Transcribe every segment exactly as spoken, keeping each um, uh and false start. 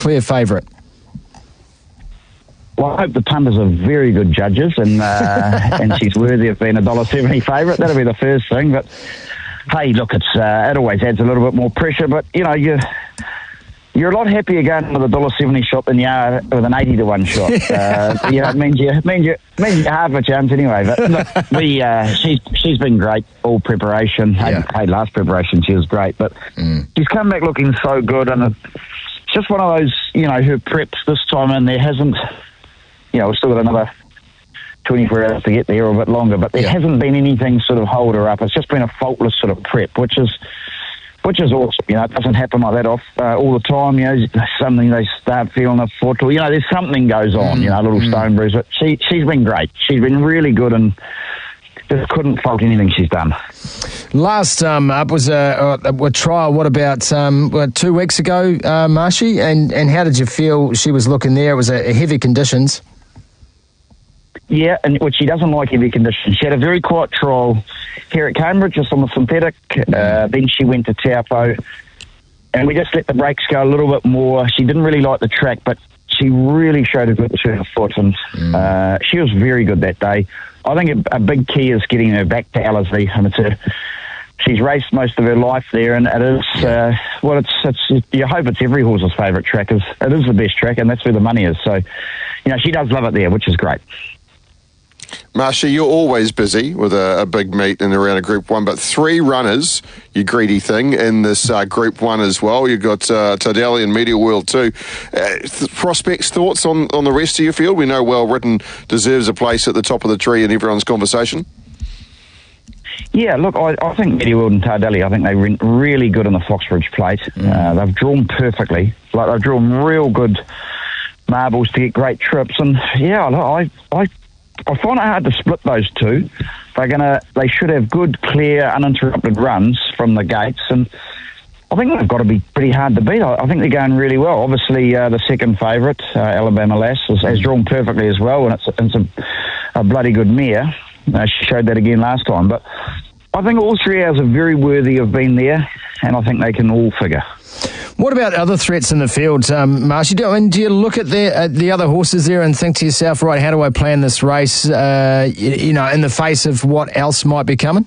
clear favourite? Well, I hope the punters are very good judges and uh, and she's worthy of being a one dollar seventy favourite. That'll be the first thing. But, hey, look, it's uh, it always adds a little bit more pressure. But, you know, you... You're a lot happier going with a one dollar seventy shot than you are with an eighty to one shot. Uh, you know, it means you, it means you, it means you half a chance anyway. But look, we, uh, she's she's been great all preparation. Yeah. Hey, hey, last preparation she was great, but mm. she's come back looking so good, and it's just one of those, you know, her preps this time, and there hasn't, you know, we've still got another twenty-four hours to get there, or a bit longer, but there yeah. hasn't been anything sort of hold her up. It's just been a faultless sort of prep, which is. Which is awesome, you know. It doesn't happen like that off uh, all the time, you know. Something they start feeling a foot, or you know, there's something goes on, mm, you know, a little mm. stone bruise. But she she's been great. She's been really good, and just couldn't fault anything she's done. Last um, up was a, a, a trial. What about um, what, two weeks ago, uh, Marshy? And and how did you feel she was looking there? It was a, a heavy conditions. Yeah, and which she doesn't like heavy conditions. She had a very quiet trial here at Cambridge, just on the synthetic. Uh, then she went to Taupo, and we just let the brakes go a little bit more. She didn't really like the track, but she really showed a good turn of foot, and mm. uh, she was very good that day. I think a, a big key is getting her back to Ellerslie, and it's a, she's raced most of her life there, and it is uh, well, it's it's. You hope it's every horse's favourite track. Is it is the best track, and that's where the money is. So, you know, she does love it there, which is great. Marsha, you're always busy with a, a big meet and around a Group One, but three runners, you greedy thing, in this uh, Group One as well. You've got uh, Tardelli and Media World too. Uh, th- prospects, thoughts on, on the rest of your field? We know Well Written deserves a place at the top of the tree in everyone's conversation. Yeah, look, I, I think Media World and Tardelli, I think they went really good in the Foxbridge Plate. Mm. Uh, they've drawn perfectly. Like, they've drawn real good marbles to get great trips. And, yeah, I... I I find it hard to split those two. They're gonna. They should have good, clear, uninterrupted runs from the gates, and I think they've got to be pretty hard to beat. I, I think they're going really well. Obviously, uh, the second favourite, uh, Alabama Lass, has, has drawn perfectly as well, and it's, it's a, a bloody good mare. Uh, she showed that again last time. But I think all three hours are very worthy of being there, and I think they can all figure. What about other threats in the field, um, Marshy? Do, I mean, do you look at the, uh, the other horses there and think to yourself, right, how do I plan this race, uh, you, you know, in the face of what else might be coming?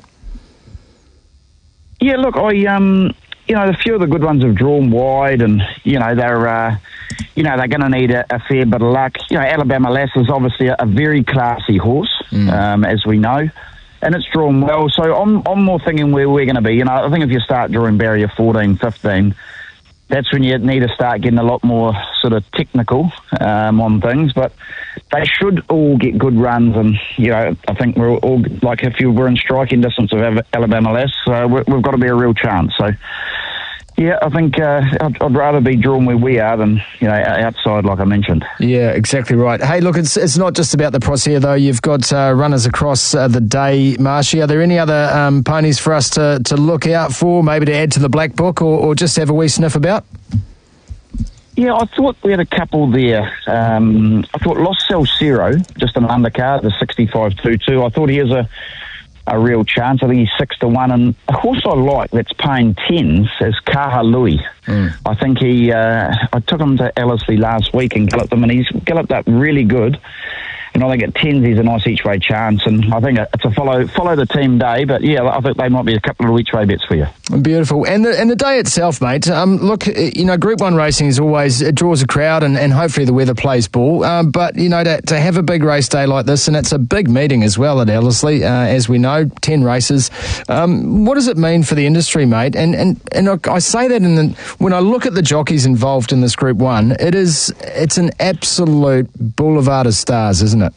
Yeah, look, I, um, you know, a few of the good ones have drawn wide, and, you know, they're, uh, you know, they're going to need a, a fair bit of luck. You know, Alabama Lass is obviously a, a very classy horse, mm. um, as we know, and it's drawn well. So I'm, I'm more thinking where we're going to be. You know, I think if you start drawing barrier fourteen, fifteen, that's when you need to start getting a lot more sort of technical um, on things. But they should all get good runs, and, you know, I think we're all, like, if you were in striking distance of Alabama Lass, uh, we've got to be a real chance. So, yeah, I think uh, I'd, I'd rather be drawn where we are than, you know, outside, like I mentioned. Yeah, exactly right. Hey, look, it's it's not just about the Pros here, though. You've got uh, runners across uh, the day, Marshy. Are there any other um, ponies for us to, to look out for, maybe to add to the black book, or, or just have a wee sniff about? Yeah, I thought we had a couple there. Um, I thought Los Salcero, just an undercard, the sixty-five two two. I thought he has a a real chance. I think he's six to one, and a horse I like that's paying tens is Kaha Louis. Mm. I think he. Uh, I took him to Ellerslie last week and galloped him, and he's galloped up really good. And I think at tens he's a nice each way chance, and I think it's a follow follow the team day. But yeah, I think they might be a couple of each way bets for you. Beautiful, and the and the day itself, mate. Um, look, you know, Group One racing is always, it draws a crowd, and, and hopefully the weather plays ball. Um, but you know, to, to have a big race day like this, and it's a big meeting as well at Ellerslie, uh, as we know, ten races. Um, what does it mean for the industry, mate? And and and I, I say that in the, when I look at the jockeys involved in this Group One, it is it's an absolute boulevard of stars, isn't it?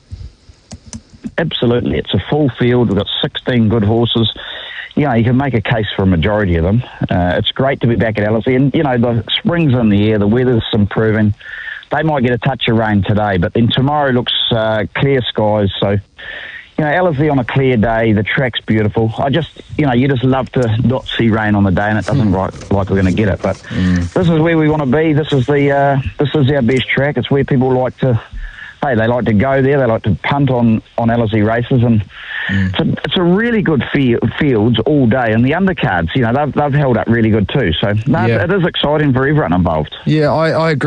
Absolutely. It's a full field. We've got sixteen good horses. You know, you can make a case for a majority of them. Uh, it's great to be back at Ellerslie. And, you know, the spring's in the air, the weather's improving. They might get a touch of rain today, but then tomorrow looks uh, clear skies. So, you know, Ellerslie on a clear day, the track's beautiful. I just, you know, you just love to not see rain on the day, and it doesn't look mm. like we're going to get it. But mm. this is where we want to be. This is the uh, this is our best track. It's where people like to... Hey, they like to go there. They like to punt on, on Ellerslie races, and mm. it's, a, it's a really good field, fields all day, and the undercards, you know, they've, they've held up really good too. So no, yeah. it is exciting for everyone involved. Yeah, I, I agree.